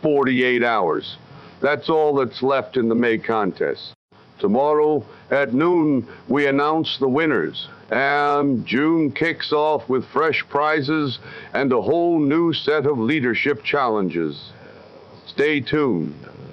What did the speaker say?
48 hours. That's all that's left in the May contest. Tomorrow at noon, we announce the winners. And June kicks off with fresh prizes and a whole new set of leadership challenges. Stay tuned.